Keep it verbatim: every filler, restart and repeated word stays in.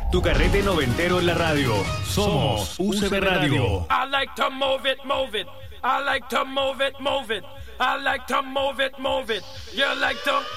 Tu carrete noventero en la radio. Somos U C B Radio. I like to move it, move it. I like to move it, move it. I like to move it, move it. You like to